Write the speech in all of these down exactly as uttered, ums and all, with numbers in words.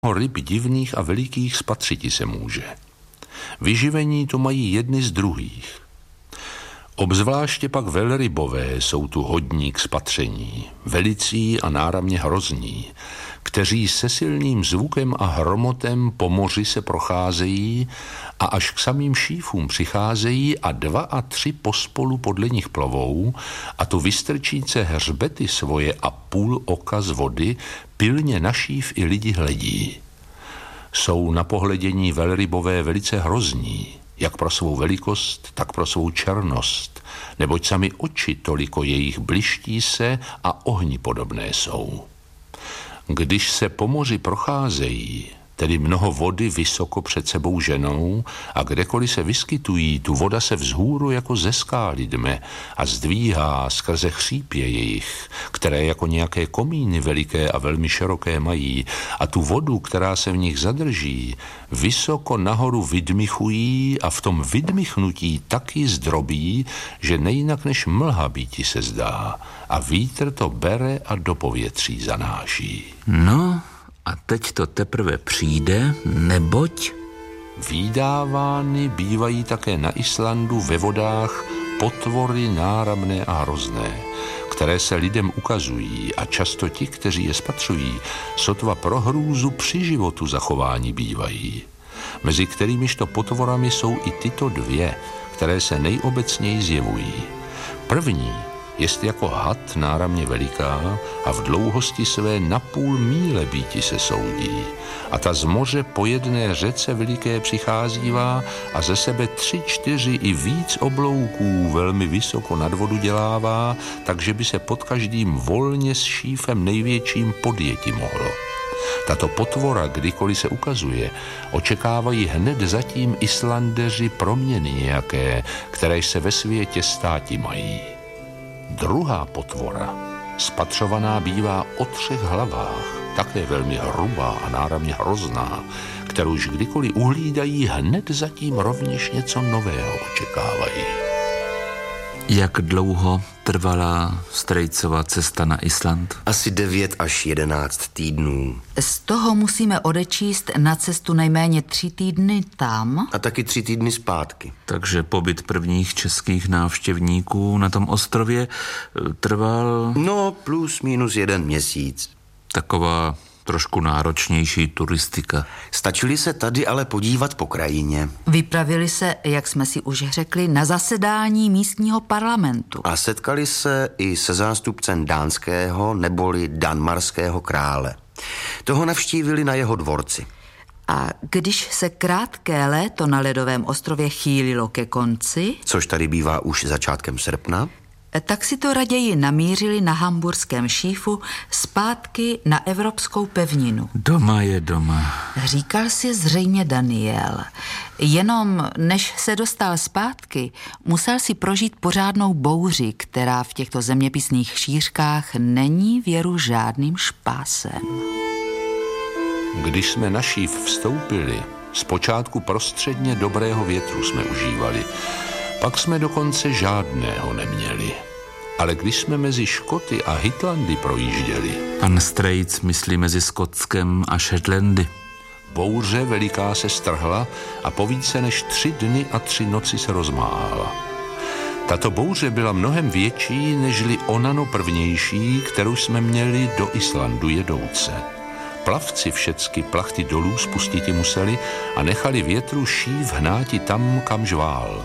ryb divných a velikých spatřiti se může. Vyživení to mají jedny z druhých. Obzvláště pak velrybové jsou tu hodní k spatření, velicí a náramně hrozní, kteří se silným zvukem a hromotem po moři se procházejí a až k samým šífům přicházejí a dva a tři pospolu podle nich plovou a tu vystrčíce hřbety svoje a půl oka z vody pilně na šíf i lidi hledí. Jsou na pohledění velrybové velice hrozní, jak pro svou velikost, tak pro svou černost, neboť sami oči toliko jejich bliští se a ohni podobné jsou. Když se po moři procházejí, tedy mnoho vody vysoko před sebou ženou a kdekoliv se vyskytují, tu voda se vzhůru jako ze skály dme a zdvíhá skrze chřípě jejich, které jako nějaké komíny veliké a velmi široké mají a tu vodu, která se v nich zadrží, vysoko nahoru vydmichují a v tom vydmichnutí taky zdrobí, že nejinak než mlha býti se zdá a vítr to bere a do povětří zanáší. No... A teď to teprve přijde, neboť... Vídávány bývají také na Islandu ve vodách potvory náramné a hrozné, které se lidem ukazují a často ti, kteří je spatřují, sotva pro hrůzu při životu zachování bývají. Mezi kterýmižto potvorami jsou i tyto dvě, které se nejobecněji zjevují. První jest jako had náramně veliká a v dlouhosti své na půl míle býti se soudí. A ta z moře po jedné řece veliké přicházívá a ze sebe tři, čtyři i víc oblouků velmi vysoko nad vodu dělává, takže by se pod každým volně s šífem největším podjeti mohlo. Tato potvora, kdykoliv se ukazuje, očekávají hned zatím Islandeři proměny nějaké, které se ve světě státi mají. Druhá potvora, spatřovaná bývá o třech hlavách, také velmi hrubá a náramně hrozná, kterou už kdykoliv uhlídají, hned zatím rovněž něco nového očekávají. Jak dlouho trvala Strejcova cesta na Island? Asi devět až jedenáct týdnů. Z toho musíme odečíst na cestu nejméně tři týdny tam. A taky tři týdny zpátky. Takže pobyt prvních českých návštěvníků na tom ostrově trval... No, plus minus jeden měsíc. Taková trošku náročnější turistika. Stačili se tady ale podívat po krajině. Vypravili se, jak jsme si už řekli, na zasedání místního parlamentu. A setkali se i se zástupcem dánského neboli danmarského krále. Toho navštívili na jeho dvorci. A když se krátké léto na ledovém ostrově chýlilo ke konci, což tady bývá už začátkem srpna, tak si to raději namířili na hamburském šífu zpátky na evropskou pevninu. Doma je doma. Říkal si zřejmě Daniel. Jenom než se dostal zpátky, musel si prožít pořádnou bouři, která v těchto zeměpisných šířkách není věru žádným špásem. Když jsme na šíf vstoupili, zpočátku prostředně dobrého větru jsme užívali, pak jsme dokonce žádného neměli. Ale když jsme mezi Škoty a Hitlandy projížděli... Pan Strejc myslí mezi Skotskem a Shetlandy. Bouře veliká se strhla a po více než tři dny a tři noci se rozmáhala. Tato bouře byla mnohem větší, nežli onano prvnější, kterou jsme měli do Islandu jedouce. Plavci všecky plachty dolů spustiti museli a nechali větru šív hnáti tam, kam žvál.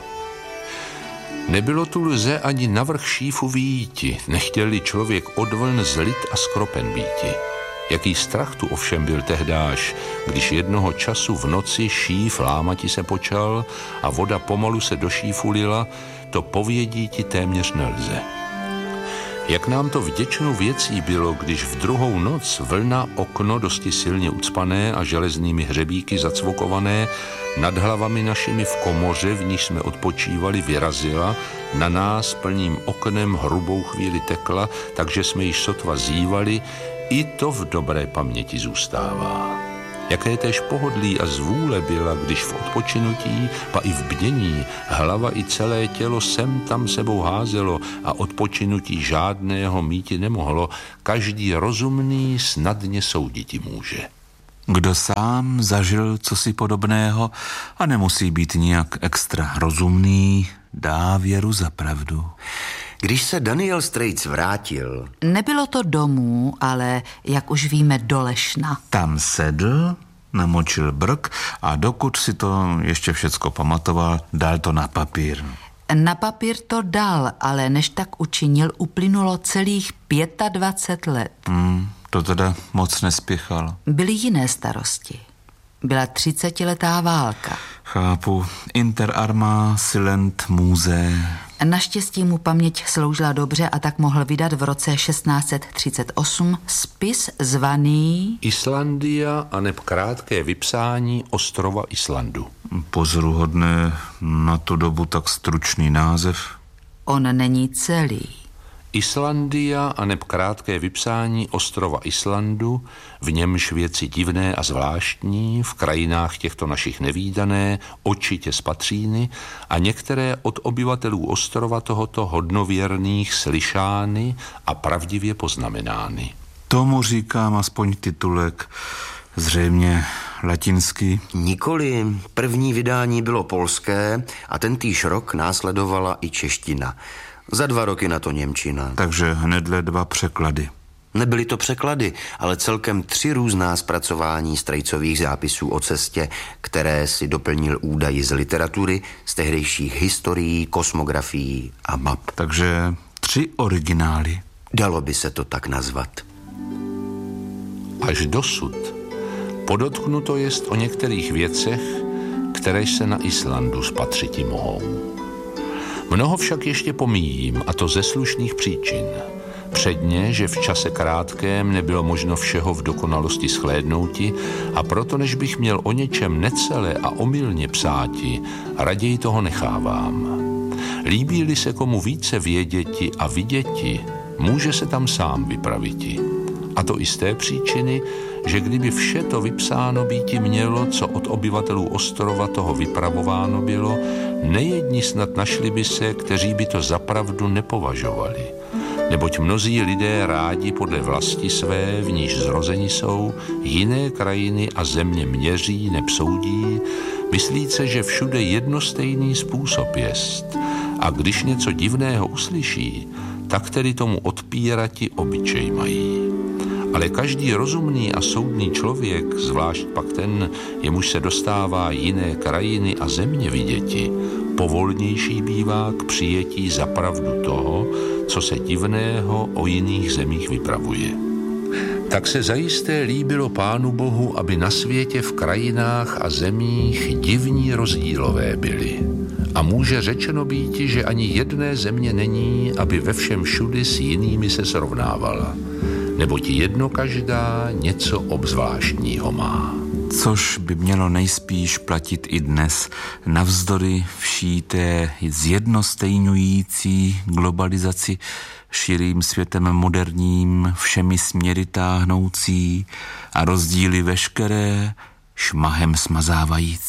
Nebylo tu lze ani navrch šífu vyjíti, nechtěli člověk od vln zlit a skropen býti. Jaký strach tu ovšem byl tehdáž, když jednoho času v noci šíf lámati se počal a voda pomalu se do šífu lila, to povědíti téměř nelze. Jak nám to vděčnou věcí bylo, když v druhou noc vlna okno dosti silně ucpané a železnými hřebíky zacvokované nad hlavami našimi v komoře, v níž jsme odpočívali, vyrazila, na nás plným oknem hrubou chvíli tekla, takže jsme již sotva zívali, i to v dobré paměti zůstává. Jaké též pohodlí a zvůle byla, když v odpočinutí, pa i v bdění, hlava i celé tělo sem tam sebou házelo a odpočinutí žádného míti nemohlo, každý rozumný snadně souditi může. Kdo sám zažil cosi podobného a nemusí být nijak extra rozumný, dá věru za pravdu. Když se Daniel Strejc vrátil... Nebylo to domů, ale, jak už víme, do Lešna. Tam sedl, namočil brk a dokud si to ještě všecko pamatoval, dal to na papír. Na papír to dal, ale než tak učinil, uplynulo celých dvacet pět let. Hmm, to teda moc nespěchalo. Byly jiné starosti. Byla třicetiletá válka. Chápu. Inter arma silent muse. Naštěstí mu paměť sloužila dobře a tak mohl vydat v roce šestnáct set třicet osm spis zvaný Islandia a neb krátké vypsání ostrova Islandu. Pozoruhodné, na tu dobu tak stručný název. On není celý. Islandia a neb krátké vypsání ostrova Islandu, v němž věci divné a zvláštní, v krajinách těchto našich nevídané, očitě spatříny a některé od obyvatelů ostrova tohoto hodnověrných slyšány a pravdivě poznamenány. Tomu říkám aspoň titulek, zřejmě latinsky. Nikoli, první vydání bylo polské a tentýž rok následovala i čeština. Za dva roky na to němčina. Takže hnedle dva překlady. Nebyly to překlady, ale celkem tři různá zpracování Strejcových zápisů o cestě, které si doplnil údaji z literatury, z tehdejších historií, kosmografií a map. Takže tři originály. Dalo by se to tak nazvat. Až dosud podotknuto jest o některých věcech, které se na Islandu spatřiti mohou. Mnoho však ještě pomíjím, a to ze slušných příčin. Předně, že v čase krátkém nebylo možno všeho v dokonalosti shlédnouti a proto, než bych měl o něčem necelé a omylně psáti, raději toho nechávám. Líbí-li se komu více věděti a viděti, může se tam sám vypraviti. A to i z té příčiny, že kdyby vše to vypsáno býti mělo, co od obyvatelů ostrova toho vypravováno bylo, nejedni snad našli by se, kteří by to za pravdu nepovažovali. Neboť mnozí lidé rádi podle vlasti své, v níž zrozeni jsou, jiné krajiny a země měří, nepsoudí, myslíce, že všude jednostejný způsob jest. A když něco divného uslyší, tak tedy tomu odpírati obyčej mají. Ale každý rozumný a soudný člověk, zvlášť pak ten, jemuž se dostává jiné krajiny a země viděti, povolnější bývá k přijetí za pravdu toho, co se divného o jiných zemích vypravuje. Tak se zajisté líbilo Pánu Bohu, aby na světě v krajinách a zemích divní rozdílové byly. A může řečeno býti, že ani jedné země není, aby ve všem všudy s jinými se srovnávala. Neboť jedno každá něco obzvláštního má. Což by mělo nejspíš platit i dnes, navzdory vší té zjednostejňující globalizaci, širým světem moderním, všemi směry táhnoucí a rozdíly veškeré šmahem smazávající.